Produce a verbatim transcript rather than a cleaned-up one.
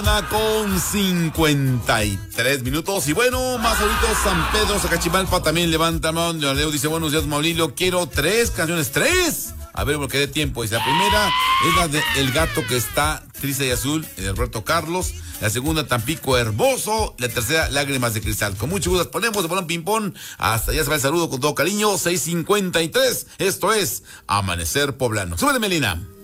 Con cincuenta y tres minutos. Y bueno, más ahorita San Pedro Zacachimalpa también levanta mano. Leo dice: buenos días, Maulilo. Quiero tres canciones. ¡Tres! A ver, porque dé tiempo. Dice: la primera es la de El Gato que está triste y azul, de Alberto Carlos. La segunda, Tampico Hermoso. La tercera, Lágrimas de Cristal. Con mucho gusto ponemos de balón ping-pong. Hasta allá se va el saludo con todo cariño. seis cincuenta y tres. Esto es Amanecer Poblano. Súbele, Melina.